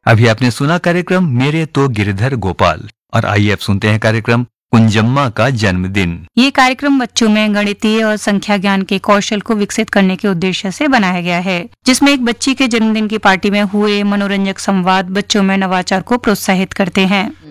अभी आपने सुना कार्यक्रम मेरे तो गिरधर गोपाल, और आइए अब सुनते हैं कार्यक्रम कुंजम्मा का जन्मदिन। ये कार्यक्रम बच्चों में गणितीय और संख्या ज्ञान के कौशल को विकसित करने के उद्देश्य से बनाया गया है, जिसमें एक बच्ची के जन्मदिन की पार्टी में हुए मनोरंजक संवाद बच्चों में नवाचार को प्रोत्साहित करते हैं।